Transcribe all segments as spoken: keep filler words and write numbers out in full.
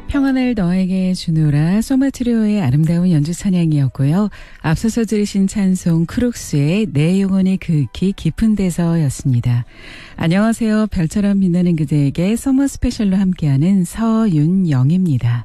평안을 너에게 주노라 소마트리오의 아름다운 연주 찬양이었고요. 앞서서 들으신 찬송 크룩스의 내 영혼이 그윽히 깊은 데서였습니다. 안녕하세요. 별처럼 빛나는 그대에게 서머 스페셜로 함께하는 서윤영입니다.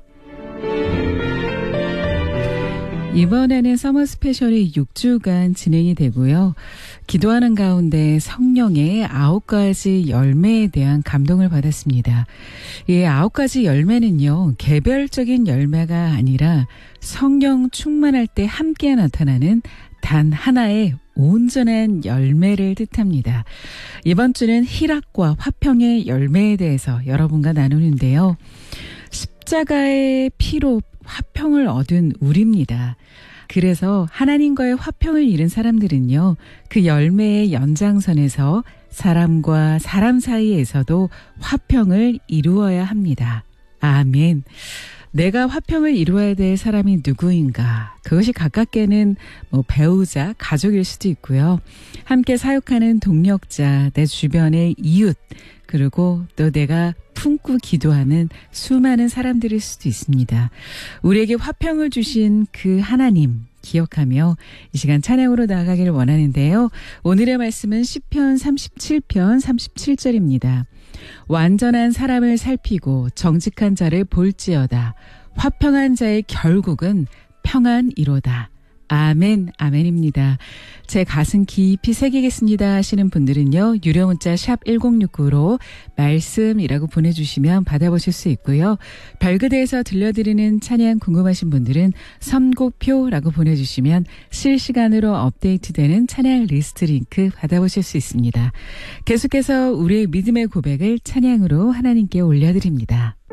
이번에는 서머 스페셜이 육 주간 진행이 되고요. 기도하는 가운데 성령의 아홉 가지 열매에 대한 감동을 받았습니다. 이 아홉 가지 열매는요, 개별적인 열매가 아니라 성령 충만할 때 함께 나타나는 단 하나의 온전한 열매를 뜻합니다. 이번 주는 희락과 화평의 열매에 대해서 여러분과 나누는데요. 십자가의 피로 화평을 얻은 우리입니다. 그래서 하나님과의 화평을 잃은 사람들은요, 그 열매의 연장선에서 사람과 사람 사이에서도 화평을 이루어야 합니다. 아멘. 내가 화평을 이루어야 될 사람이 누구인가? 그것이 가깝게는 뭐 배우자, 가족일 수도 있고요. 함께 사역하는 동력자, 내 주변의 이웃, 그리고 또 내가 품고 기도하는 수많은 사람들일 수도 있습니다. 우리에게 화평을 주신 그 하나님 기억하며 이 시간 찬양으로 나아가기를 원하는데요. 오늘의 말씀은 시편 삼십칠 편 삼십칠 절입니다. 완전한 사람을 살피고 정직한 자를 볼지어다. 화평한 자의 결국은 평안이로다. 아멘, 아멘입니다. 제 가슴 깊이 새기겠습니다 하시는 분들은요, 유료 문자 샵 일공육구로 말씀이라고 보내주시면 받아보실 수 있고요. 별그대에서 들려드리는 찬양 궁금하신 분들은 선곡표라고 보내주시면 실시간으로 업데이트되는 찬양 리스트 링크 받아보실 수 있습니다. 계속해서 우리의 믿음의 고백을 찬양으로 하나님께 올려드립니다.